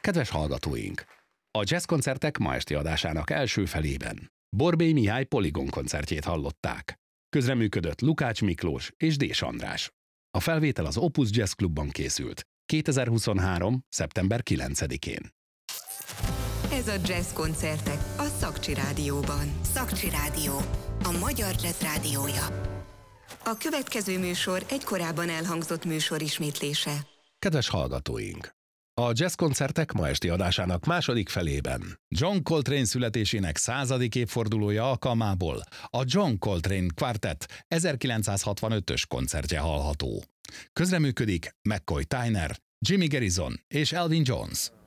Kedves hallgatóink! A jazzkoncertek ma esti adásának első felében Borbély Mihály Poligon koncertjét hallották. Közreműködött Lukács Miklós és Dés András. A felvétel az Opus Jazz Klubban készült 2023. szeptember 9-én. Ez a Jazzkoncertek a Szakcsi Rádióban. Szakcsi Rádió, a magyar jazz rádiója. A következő műsor egy korábban elhangzott műsor ismétlése. Kedves hallgatóink! A jazzkoncertek ma esti adásának második felében John Coltrane születésének 100. évfordulója alkalmából a John Coltrane Quartet 1965-ös koncertje hallható. Közreműködik McCoy Tyner, Jimmy Garrison és Elvin Jones.